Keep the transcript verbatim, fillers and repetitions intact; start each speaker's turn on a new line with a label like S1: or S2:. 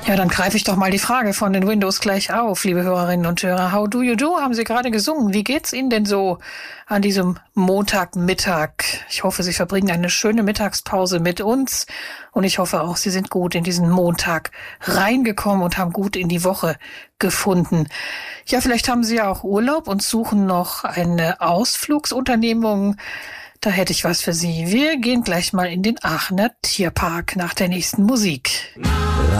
S1: Ja, dann greife ich doch mal die Frage von den Windows gleich auf, liebe Hörerinnen und Hörer. How do you do? Haben Sie gerade gesungen. Wie geht's Ihnen denn so an diesem Montagmittag? Ich hoffe, Sie verbringen eine schöne Mittagspause mit uns und ich hoffe auch, Sie sind gut in diesen Montag reingekommen und haben gut in die Woche gefunden. Ja, vielleicht haben Sie ja auch Urlaub und suchen noch eine Ausflugsunternehmung. Da hätte ich was für Sie. Wir gehen gleich mal in den Aachener Tierpark nach der nächsten Musik.